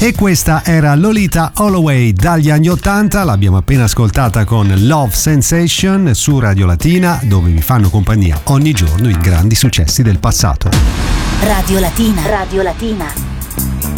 E questa era Lolita Holloway dagli anni 80, l'abbiamo appena ascoltata con Love Sensation su Radio Latina, dove vi fanno compagnia ogni giorno i grandi successi del passato. Radio Latina. Radio Latina.